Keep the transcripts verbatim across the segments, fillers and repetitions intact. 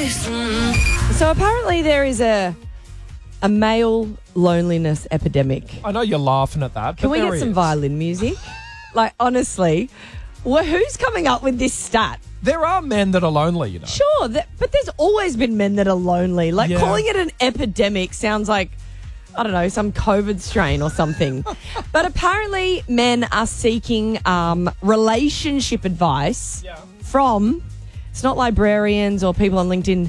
this. Mm. So apparently there is a a male loneliness epidemic. I know you're laughing at that. Can but we there get he some is. violin music? Like, honestly, wh- who's coming up with this stat? There are men that are lonely, you know. Sure, that, but there's always been men that are lonely. Like, Yeah. calling it an epidemic sounds like, I don't know, some COVID strain or something. But apparently men are seeking um, relationship advice Yeah. from, it's not librarians or people on LinkedIn,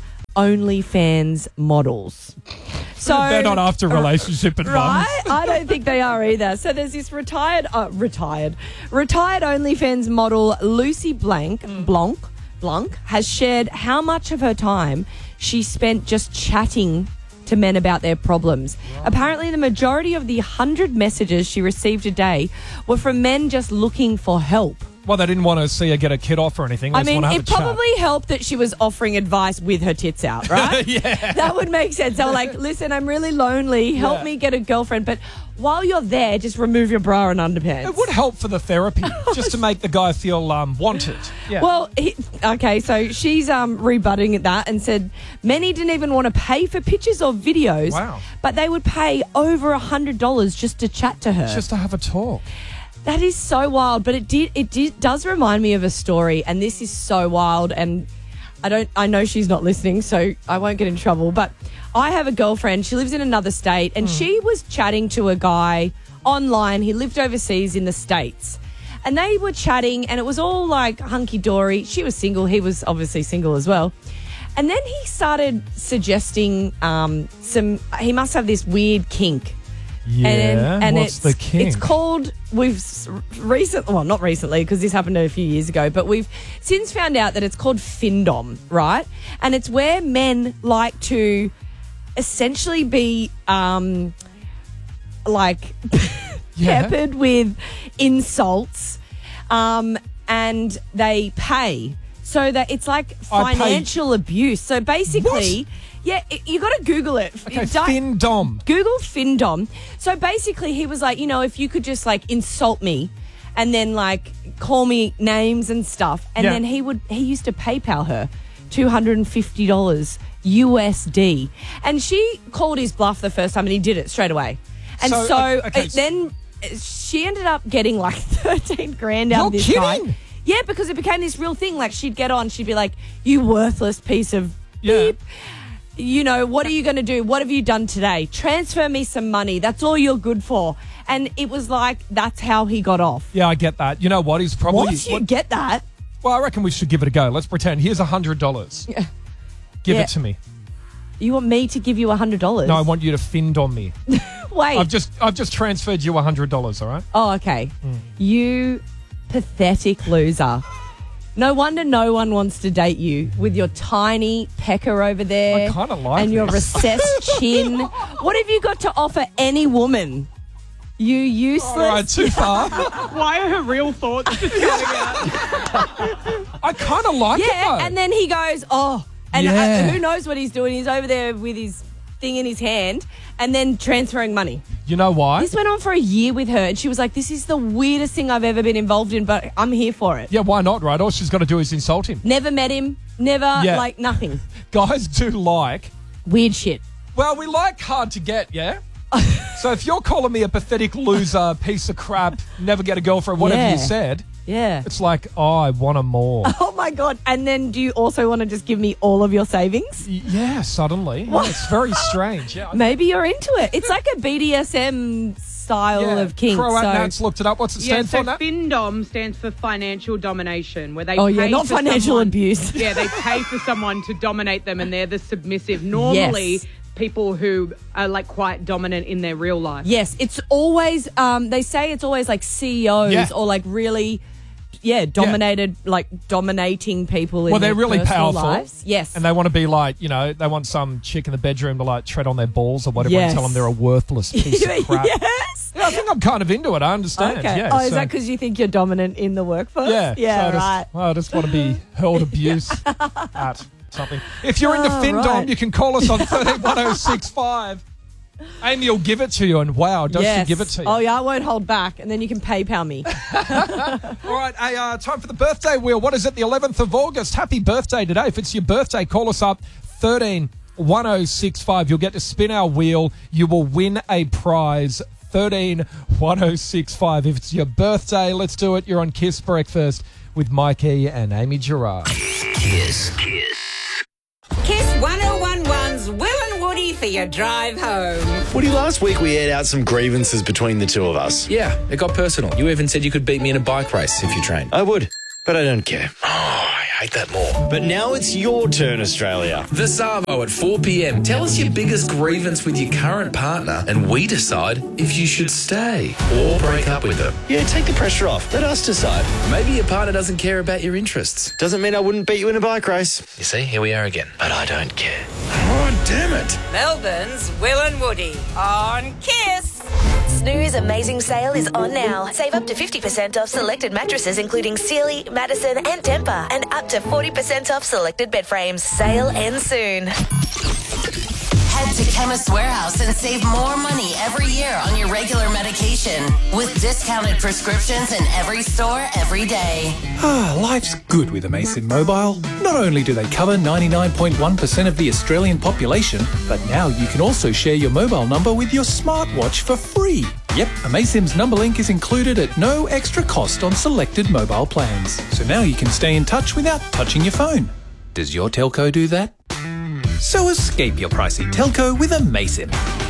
OnlyFans models. So They're not after relationship advice. Right? I don't think they are either. So there's this retired, uh, retired, retired OnlyFans model Lucy Blank, Mm. Blanc, Blanc has shared how much of her time she spent just chatting to men about their problems. Right. Apparently, the majority of the one hundred messages she received a day were from men just looking for help. Well, they didn't want to see her get a kid off or anything. They I just mean, want to have it a chat. probably helped that she was offering advice with her tits out, right? Yeah. That would make sense. They were like, listen, I'm really lonely. Help Yeah. me get a girlfriend. But while you're there, just remove your bra and underpants. It would help for the therapy, just to make the guy feel um, wanted. Yeah. Well, he, okay, so she's um, rebutting that and said many didn't even want to pay for pictures or videos. Wow. But they would pay over one hundred dollars just to chat to her. just to have a talk. That is so wild, but it did it did does remind me of a story, and this is so wild, and I don't I know she's not listening, so I won't get in trouble, but I have a girlfriend, she lives in another state, and Hmm. she was chatting to a guy online. He lived overseas in the States. And they were chatting, and it was all like hunky-dory. She was single, he was obviously single as well. And then he started suggesting um, some he must have this weird kink. Yeah. And, and What's it's, the kink? It's called, we've recently, well, not recently because this happened a few years ago, but we've since found out that it's called Findom, right? And it's where men like to essentially be um, like Yeah. peppered with insults um, and they pay. So that it's like I pay- financial abuse. So basically, yeah, it, you got to Google it. Okay, You don't- Fin Dom. Google Findom. So basically, he was like, you know, if you could just like insult me and then like call me names and stuff. And Yeah. then he would, he used to PayPal her two hundred fifty dollars U S D. And she called his bluff the first time and he did it straight away. And So, so, uh, okay, it so- then she ended up getting like thirteen grand out You're of this kidding? guy. Yeah, because it became this real thing. Like she'd get on, she'd be like, you worthless piece of Yeah. beep. You know, what are you going to do? What have you done today? Transfer me some money. That's all you're good for. And it was like, that's how he got off. Yeah, I get that. You know what? He's probably. Once you get that, Well, I reckon we should give it a go. Let's pretend. Here's one hundred dollars. Yeah. Give Yeah. it to me. you want me to give you one hundred dollars? No, I want you to Fin Dom me. Wait. I've just I've just transferred you one hundred dollars, all right? Oh, okay. Hmm. You pathetic loser. No wonder no one wants to date you with your tiny pecker over there. I kinda like And your this. recessed chin. What have you got to offer any woman? You useless. All right, too far. Why are her real thoughts just coming out? I kind of like it, Yeah, though. and then he goes, oh, and Yeah. uh, who knows what he's doing? He's over there with his thing in his hand and then transferring money. You know why? This went on for a year with her, and she was like, this is the weirdest thing I've ever been involved in, but I'm here for it. Yeah, why not, right? All she's got to do is insult him. Never met him, never, Yeah. like, nothing. Guys do like... Weird shit. Well, we like hard to get, yeah? So if you're calling me a pathetic loser, piece of crap, never get a girlfriend, whatever Yeah. you said, Yeah. it's like, oh, I want 'em more. Oh, my God. And then do you also want to just give me all of your savings? Y- yeah, suddenly. Yeah, it's very strange. Yeah, I- Maybe you're into it. It's like a B D S M style yeah. of kink. Croat so. Nats looked it up. What's it Yeah, stand so for, Nat? FinDom stands for financial domination, where they Oh, pay yeah, not for financial someone- abuse. Yeah, they pay for someone to dominate them, and they're the submissive. Normally, Yes. people who are like quite dominant in their real life. Yes, it's always, um, they say it's always like C E Os Yeah. or like really, yeah, dominated, like dominating people in Well, their they're really personal powerful. lives. Yes. And they want to be like, you know, they want some chick in the bedroom to like tread on their balls or whatever Yes. and tell them they're a worthless piece of crap. Yes. Yeah, I think I'm kind of into it. I understand. Okay. Yeah, oh, is so- that because you think you're dominant in the workforce? Yeah. Yeah, so I just, right. well, I just want to be hurled abuse at something. If you're into Oh, FinDom, right. you can call us on thirteen one oh six five. Amy will give it to you, and wow, does yes. she give it to you? Oh, yeah, I won't hold back. And then you can PayPal me. All right, hey, uh, time for the birthday wheel. What is it? The eleventh of August. Happy birthday today. If it's your birthday, call us up thirteen one oh six five. You'll get to spin our wheel. You will win a prize. thirteen one oh six five. If it's your birthday, let's do it. You're on Kiss Breakfast with Mikey and Amy Gerard. Kiss. Kiss. Kiss one oh one one's Will and Woody for your drive home. Woody, last week we aired out some grievances between the two of us. Yeah, it got personal. You even said you could beat me in a bike race if you trained. I would, but I don't care. Oh, I hate that more. But now it's your turn, Australia. The Savo at four p.m. Tell us your biggest grievance with your current partner and we decide if you should stay or break up with them. Yeah, take the pressure off. Let us decide. Maybe your partner doesn't care about your interests. Doesn't mean I wouldn't beat you in a bike race. You see, here we are again. But I don't care. Oh, damn it. Melbourne's Will and Woody on Kiss. Snooze Amazing Sale is on now. Save up to fifty percent off selected mattresses including Sealy, Madison and Tempur, and up to forty percent off selected bed frames. Sale ends soon. Head to Chemist Warehouse and save more money every year on your regular medication with discounted prescriptions in every store every day. Ah, life's good with Amazim Mobile. Not only do they cover ninety-nine point one percent of the Australian population, but now you can also share your mobile number with your smartwatch for free. Yep, Amazim's number link is included at no extra cost on selected mobile plans. So now you can stay in touch without touching your phone. Does your telco do that? So escape your pricey telco with Amazim.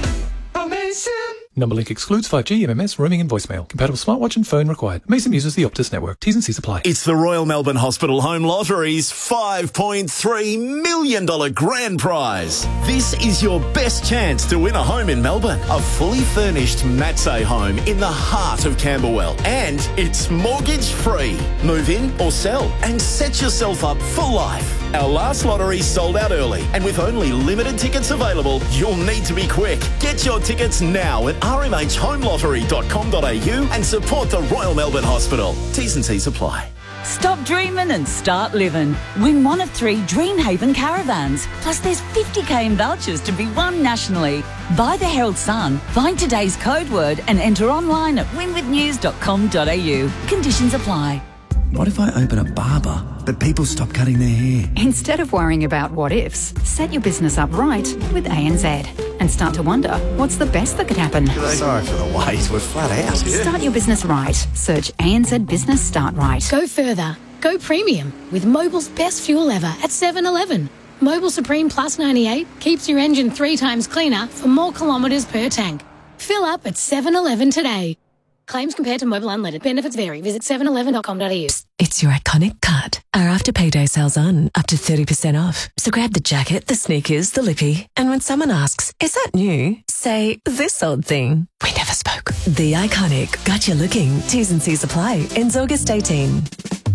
Amazim! Number link excludes five G, M M S, roaming and voicemail. Compatible smartwatch and phone required. Amazim uses the Optus network. T's and C's apply. It's the Royal Melbourne Hospital Home Lottery's five point three million dollars grand prize. This is your best chance to win a home in Melbourne. A fully furnished Matsay home in the heart of Camberwell. And it's mortgage free. Move in or sell and set yourself up for life. Our last lottery sold out early, and with only limited tickets available, you'll need to be quick. Get your tickets now at r m h home lottery dot com dot a u and support the Royal Melbourne Hospital. T's and C's apply. Stop dreaming and start living. Win one of three Dreamhaven caravans. Plus there's fifty k in vouchers to be won nationally. Buy the Herald Sun, find today's code word and enter online at win with news dot com dot a u. Conditions apply. What if I open a barber, but people stop cutting their hair? Instead of worrying about what ifs, set your business up right with A N Z and start to wonder, what's the best that could happen? Sorry for the wait, we're flat out. Start your business right. Search A N Z Business Start Right. Go further. Go premium with Mobil's best fuel ever at seven eleven. Mobil Supreme Plus ninety-eight keeps your engine three times cleaner for more kilometres per tank. Fill up at seven eleven today. Claims compared to Mobil Unleaded. Benefits vary. Visit seven eleven dot com dot a u. It's your iconic cut. Our after payday sales on, up to thirty percent off. So grab the jacket, the sneakers, the lippy, and when someone asks, is that new? Say, this old thing. We never spoke. The iconic. Got you looking. T's and C's apply. Ends August eighteenth.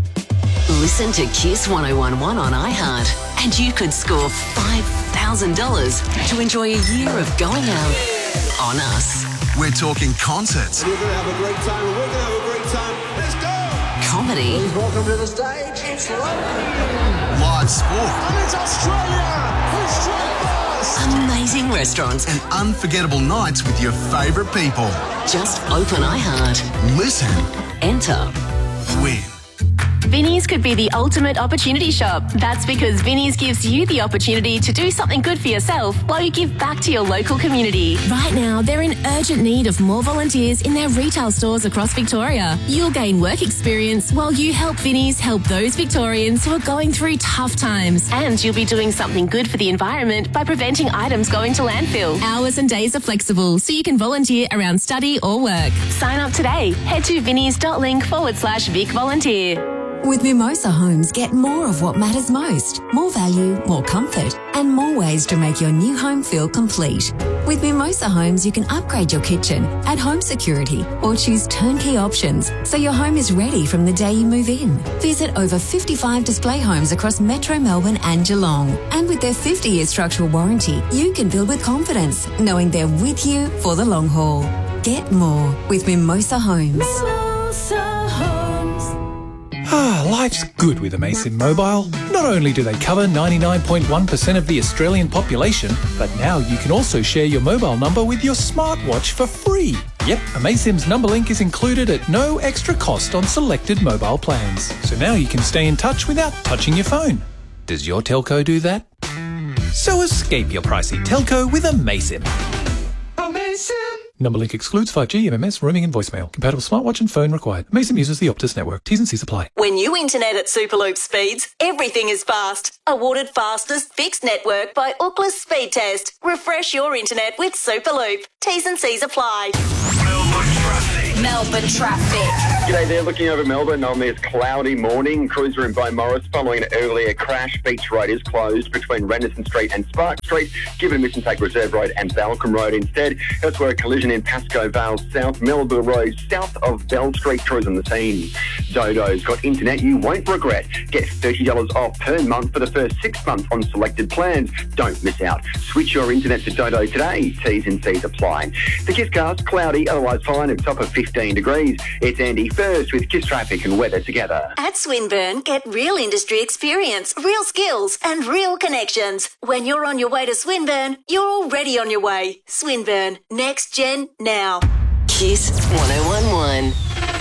Listen to Kiss one oh one one on iHeart and you could score five thousand dollars to enjoy a year of going out on us. We're talking concerts. We're going to have a great time. We're going to have a great time. Let's go. Comedy. Please welcome to the stage. It's London. Live sport. And it's Australia. We're straight first. Amazing restaurants. And unforgettable nights with your favourite people. Just open iHeart. Listen. Enter. Win. Vinnie's could be the ultimate opportunity shop. That's because Vinnie's gives you the opportunity to do something good for yourself while you give back to your local community. Right now, they're in urgent need of more volunteers in their retail stores across Victoria. You'll gain work experience while you help Vinnie's help those Victorians who are going through tough times. And you'll be doing something good for the environment by preventing items going to landfill. Hours and days are flexible, so you can volunteer around study or work. Sign up today. Head to vinnies.link forward slash Vic Volunteer. With Mimosa Homes, get more of what matters most. More value, more comfort, and more ways to make your new home feel complete. With Mimosa Homes, you can upgrade your kitchen, add home security, or choose turnkey options so your home is ready from the day you move in. Visit over fifty-five display homes across Metro Melbourne and Geelong. And with their fifty-year structural warranty, you can build with confidence, knowing they're with you for the long haul. Get more with Mimosa Homes. Mimosa Homes. Ah, life's good with Amazim Mobile. Not only do they cover ninety-nine point one percent of the Australian population, but now you can also share your mobile number with your smartwatch for free. Yep, Amazim's number link is included at no extra cost on selected mobile plans. So now you can stay in touch without touching your phone. Does your telco do that? So escape your pricey telco with Amazim. Amazing. Number link excludes five G, M M S, roaming and voicemail. Compatible smartwatch and phone required. Amazim uses the Optus network. T's and C's apply. When you internet at Superloop speeds, everything is fast. Awarded fastest fixed network by Ookla Speed Test. Refresh your internet with Superloop. T's and C's apply. Melbourne traffic. G'day there, looking over Melbourne on this cloudy morning. Cruiser in Beaumaris following an earlier crash. Beach Road is closed between Renderson Street and Spark Street. Given Mission Take Reserve Road and Balcombe Road instead. Elsewhere, a collision in Pascoe Vale South, Melbourne Road, south of Bell Street. Crews on the scene. Dodo's got internet you won't regret. Get thirty dollars off per month for the first six months on selected plans. Don't miss out. Switch your internet to Dodo today. T's and C's apply. The Kiss cast, cloudy, otherwise fine at top of fifteen degrees. It's Andy first with Kiss traffic and weather together. At Swinburne, get real industry experience, real skills and real connections. When you're on your way to Swinburne, you're already on your way. Swinburne, next gen now. Kiss one oh one one.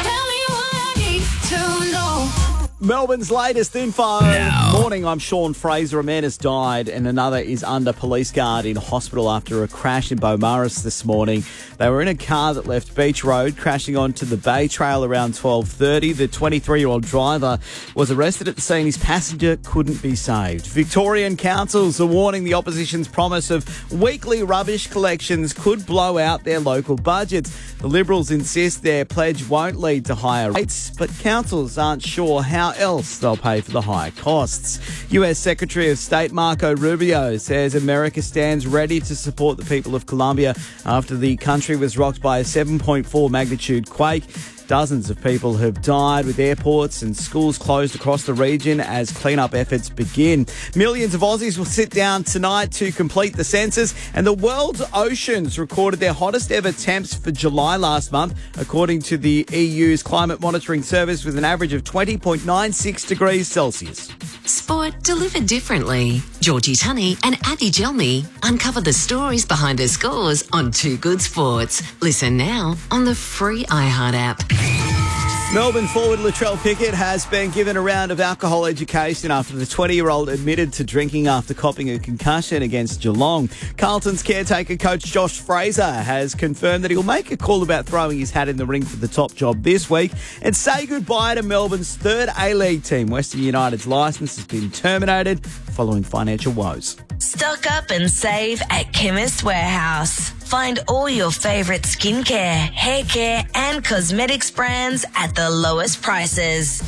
Melbourne's latest info. Now. Morning, I'm Sean Fraser. A man has died and another is under police guard in hospital after a crash in Beaumaris this morning. They were in a car that left Beach Road, crashing onto the Bay Trail around twelve thirty. The twenty-three-year-old driver was arrested at the scene. His passenger couldn't be saved. Victorian councils are warning the opposition's promise of weekly rubbish collections could blow out their local budgets. The Liberals insist their pledge won't lead to higher rates, but councils aren't sure how else they'll pay for the higher costs. U S Secretary of State Marco Rubio says America stands ready to support the people of Colombia after the country was rocked by a seven point four magnitude quake. Dozens of people have died, with airports and schools closed across the region as clean-up efforts begin. Millions of Aussies will sit down tonight to complete the census, and the world's oceans recorded their hottest ever temps for July last month, according to the E U's Climate Monitoring Service, with an average of twenty point nine six degrees Celsius. Sport delivered differently. Georgie Tunney and Abby Gelmy uncover the stories behind the scores on Two Good Sports. Listen now on the free iHeart app. Melbourne forward Latrell Pickett has been given a round of alcohol education after the twenty-year-old admitted to drinking after copping a concussion against Geelong. Carlton's caretaker coach Josh Fraser has confirmed that he'll make a call about throwing his hat in the ring for the top job this week and say goodbye to Melbourne's third A-League team. Western United's licence has been terminated following financial woes. Stock up and save at Chemist Warehouse. Find all your favourite skincare, hair care and cosmetics brands at the lowest prices.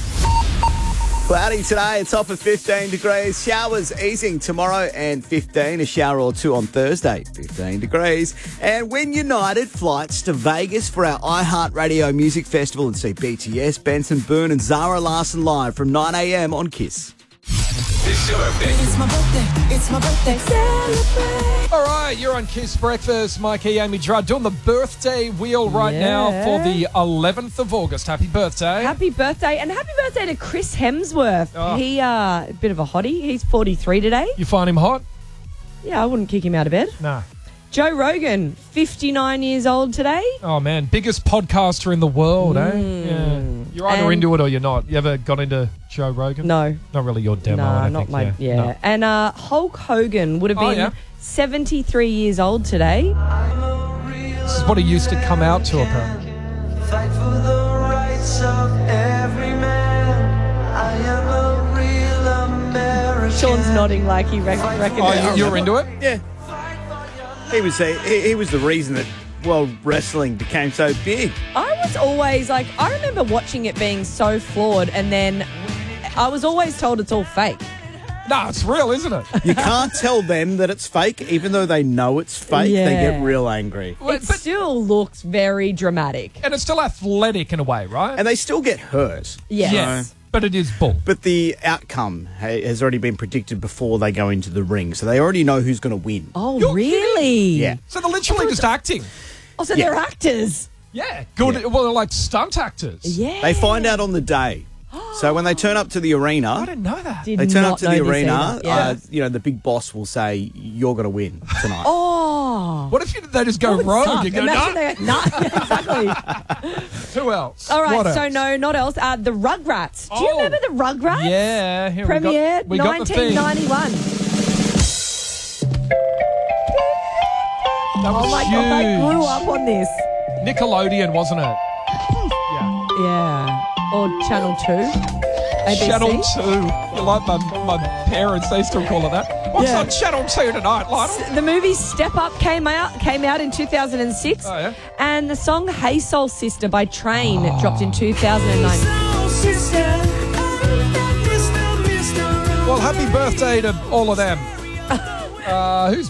Cloudy today, it's off at fifteen degrees. Showers easing tomorrow and fifteen. A shower or two on Thursday, fifteen degrees. And Win United flights to Vegas for our iHeartRadio Music Festival and see B T S, Benson Boone and Zara Larsson live from nine a.m. on Kiss. It's your birthday. It's my birthday. It's my birthday. Celebrate. All right, you're on Kiss Breakfast. Mikey, Amy Drudd doing the birthday wheel right Yeah. now for the eleventh of August. Happy birthday. Happy birthday, and happy birthday to Chris Hemsworth. Oh. He, uh, a bit of a hottie. He's forty-three today. You find him hot? Yeah, I wouldn't kick him out of bed. No. Joe Rogan, fifty-nine years old today. Oh, man. Biggest podcaster in the world, eh? Mm. Yeah. You're either And- into it or you're not. You ever got into Joe Rogan? No. Not really your demo, Nah, I don't not think. my. yeah. Yeah. No. And uh, Hulk Hogan would have Oh, been yeah. seventy-three years old today. This is what he used to come out to, apparently. Fight for the rights of every man. I am a real American. Sean's nodding like he rec- reckons. Oh, you- you're into it? Yeah. He was a, he, he was the reason that world wrestling became so big. I was always like, I remember watching it being so flawed, and then I was always told it's all fake. No, it's real, isn't it? You can't tell them that it's fake, even though they know it's fake. Yeah. They get real angry. It still looks very dramatic. And it's still athletic in a way, right? And they still get hurt. Yes. Yes. But it is bull. But the outcome ha- has already been predicted before they go into the ring, so they already know who's going to win. Oh, You're really? Yeah. So they're literally just acting. Oh, so Yeah. they're actors. Yeah. Good. Yeah. Well, they're like stunt actors. Yeah. They find out on the day. So when they turn up to the I arena, didn't know that. Did they turn not up to know the this arena, either. Yeah. uh, you know, the big boss will say, you're going to win tonight. Oh. What if you, they just go That would rogue suck. and go, Imagine no? they go, nah. exactly. Who else? All right, What so else? no, not else. Uh, the Rugrats. Do you Oh. remember the Rugrats? Yeah. Here we got- Premiere we got the thing. nineteen ninety-one. That was Oh my huge. God, I grew up on this. Nickelodeon, wasn't it? Yeah. Or Channel two. A B C. Channel two. You like my, my parents, they still call it that. What's Yeah. on Channel two tonight, Lionel? S- The movie Step Up came out came out in two thousand six. Oh, yeah? And the song Hey Soul Sister by Train dropped in two thousand nine. Well, happy birthday to all of them. Uh, who's